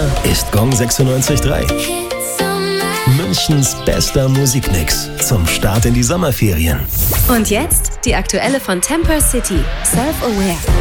ist Gong 96.3. Münchens bester Musikmix zum Start in die Sommerferien. Und jetzt die aktuelle von Temper City, Self-Aware.